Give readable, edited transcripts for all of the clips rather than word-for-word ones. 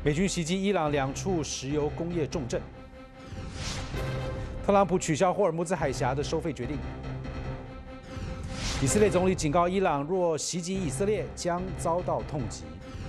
美军袭击伊朗2处石油工业重镇。特朗普取消霍尔木兹海峡的收费决定。以色列总理警告伊朗，若袭击以色列，将遭到痛击。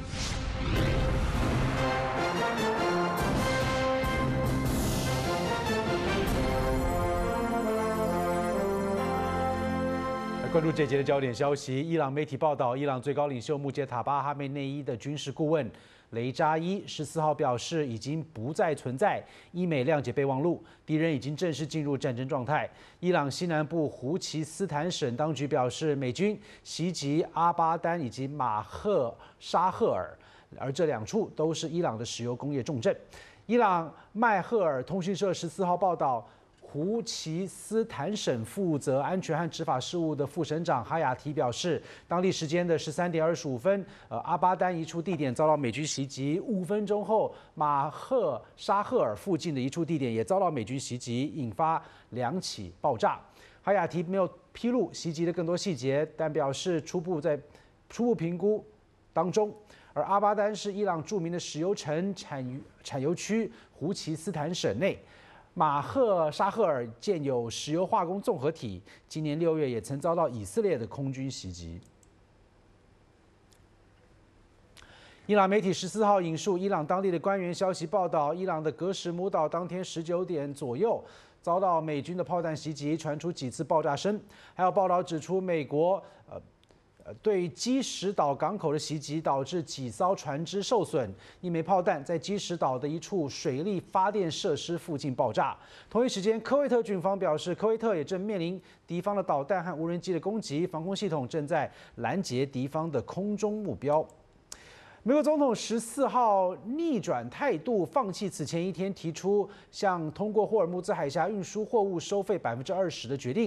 关注这节的焦点消息，伊朗媒体报道，伊朗最高领袖穆杰塔巴哈梅内伊的军事顾问雷扎伊14号表示，已经不再存在伊美谅解备忘录，敌人已经正式进入战争状态。伊朗西南部胡齐斯坦省当局表示，美军袭击阿巴丹以及马赫沙赫尔，而这2处都是伊朗的石油工业重镇。伊朗迈赫尔通讯社14号报道。胡齐斯坦省负责安全和执法事务的副省长哈雅提表示，当地时间的13点25分，阿巴丹一处地点遭到美军袭击。5分钟后，马赫沙赫尔附近的一处地点也遭到美军袭击，引发2起爆炸。哈雅提没有披露袭击的更多细节，但表示初步评估当中。而阿巴丹是伊朗著名的石油城产油区，胡齐斯坦省内。马赫沙赫尔建有石油化工综合体，今年6月也曾遭到以色列的空军袭击。伊朗媒体14号引述伊朗当地的官员消息报道，伊朗的格什姆岛当天19点左右遭到美军的炮弹袭击，传出几次爆炸声。还有报道指出，美国对基什岛港口的袭击导致几艘船只受损，一枚炮弹在基什岛的一处水力发电设施附近爆炸。同一时间，科威特军方表示，科威特也正面临敌方的导弹和无人机的攻击，防空系统正在拦截敌方的空中目标。美国总统14号逆转态度，放弃此前一天提出向通过霍尔木兹海峡运输货物收费20%的决定。